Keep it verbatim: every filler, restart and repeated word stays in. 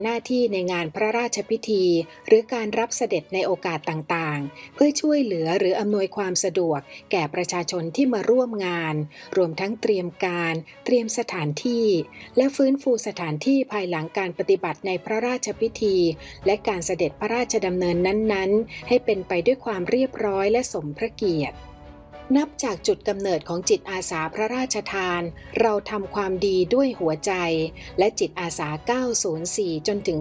หน้าที่ในงานพระราชพิธีหรือการรับเสด็จในโอกาสต่างๆเพื่อช่วยเหลือหรืออำนวยความสะดวกแก่ประชาชนที่มาร่วมงานรวมทั้งเตรียมการเตรียมสถานที่และฟื้นฟูสถานที่ภายหลังการปฏิบัติในพระราชพิธีและการเสด็จพระราชดำเนินนั้นๆให้เป็นไปด้วยความเรียบร้อยและสมพระเกียรตินับจากจุดกำเนิดของจิตอาสาพระราชทานเราทำความดีด้วยหัวใจและจิตอาสาเก้าศูนย์สี่จนถึง